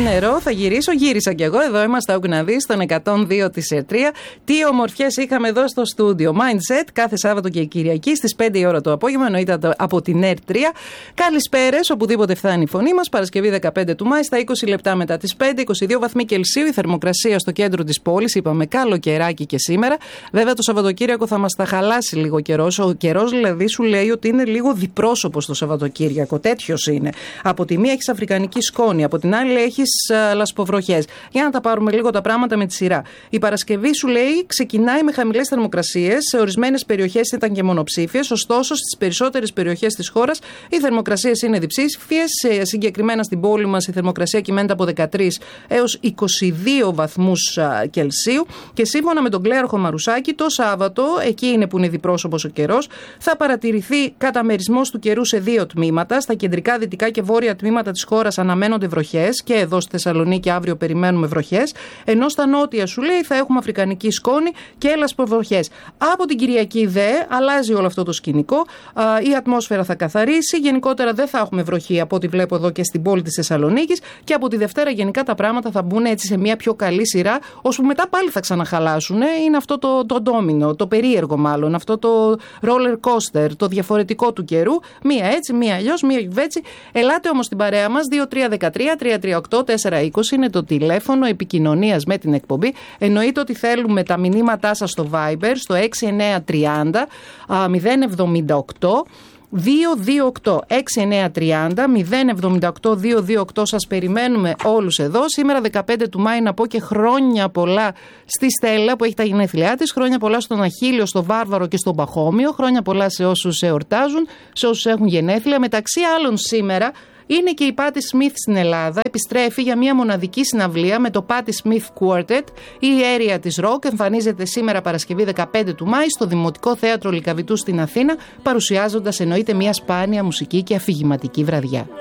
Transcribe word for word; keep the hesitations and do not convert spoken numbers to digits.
νερό, θα γυρίσω. Γύρισα κι εγώ. Εδώ είμαστε όπου να δεις, στον εκατόν δύο της τρία. Τι ομορφιές είχαμε εδώ στο στούντιο. Mindset κάθε Σάββατο και Κυριακή στις πέντε η ώρα το απόγευμα. Εννοείται από την ΕΡΤ τρία. Καλησπέρες, οπουδήποτε φτάνει η φωνή μας. Παρασκευή δεκαπέντε του Μάη, στα είκοσι λεπτά μετά τις πέντε, είκοσι δύο βαθμοί Κελσίου. Η θερμοκρασία στο κέντρο της πόλης. Είπαμε καλοκαιράκι και σήμερα. Βέβαια το Σαββατοκύριακο θα μας τα χαλάσει λίγο καιρός. Ο καιρός δηλαδή σου λέει ότι είναι λίγο διπρόσωπος το Σαββατοκύριακο. Τέτοιος είναι. Από τη μία έχεις αφρικανική σκόνη, από την άλλη έχεις uh, λασποβροχές. Για να τα πάρουμε λίγο τα πράγματα με τη σειρά. Η Παρασκευή σου λέει ξεκινάει με χαμηλές θερμοκρασίες. Σε ορισμένες περιοχές ήταν και μονοψήφιες. Ωστόσο, στις περισσότερες περιοχές της χώρας οι θερμοκρασίες είναι διψήφιες. Συγκεκριμένα στην πόλη μας η θερμοκρασία κυμαίνεται από δεκατρείς έως είκοσι δύο βαθμούς uh, Κελσίου. Και σύμφωνα με τον Κλέαρχο Μαρουσάκη, το Σάββατο, εκεί είναι που είναι διπρόσωπος ο καιρός, θα παρατηρηθεί καταμερισμός του καιρού σε δύο τμήματα. Στα κεντρικά, δυτικά και βόρεια τμήματα της χώρας αναμένονται βροχές και εδώ στη Θεσσαλονίκη αύριο περιμένουμε βροχές. Ενώ στα νότια σου λέει θα έχουμε αφρικανική σκόνη και λασποβροχές. Από την Κυριακή δε αλλάζει όλο αυτό το σκηνικό. Η ατμόσφαιρα θα καθαρίσει. Γενικότερα δεν θα έχουμε βροχή από ό,τι βλέπω εδώ και στην πόλη της Θεσσαλονίκης. Και από τη Δευτέρα γενικά τα πράγματα θα μπουν έτσι σε μια πιο καλή σειρά, ώσπου μετά πάλι θα ξαναχαλάσουν. Είναι αυτό το, το ντόμινο, το περίεργο μάλλον, αυτό το roller coaster, το διαφορετικό του καιρού. Μία έτσι, μία αλλιώς, μία γιουβέτσι. Ελάτε όμως στην παρέα μας. δύο τρία ένα τρία τρία τρία οκτώ τέσσερα είκοσι είναι το τηλέφωνο επικοινωνίας με την εκπομπή. Εννοείται ότι θέλουμε τα μηνύματά σας στο Viber στο έξι εννιά τρία μηδέν μηδέν εβδομήντα οκτώ δύο δύο οκτώ. έξι εννιά τρία μηδέν εβδομήντα οκτώ δύο δύο οκτώ. Σας περιμένουμε όλους εδώ. Σήμερα δεκαπέντε του Μάη να πω και χρόνια πολλά στη Στέλλα που έχει τα γενέθλιά της. Χρόνια πολλά στον Αχίλιο, στο Βάρβαρο και στον Παχώμιο. Χρόνια πολλά σε όσους εορτάζουν, σε όσους έχουν γενέθλια. Μεταξύ άλλων σήμερα είναι και η Patti Smith στην Ελλάδα. Επιστρέφει για μια μοναδική συναυλία με το Patti Smith Quartet. Η αίρια της ροκ εμφανίζεται σήμερα Παρασκευή δεκαπέντε του Μάη στο Δημοτικό Θέατρο Λυκαβητού στην Αθήνα, παρουσιάζοντας εννοείται μια σπάνια μουσική και αφηγηματική βραδιά.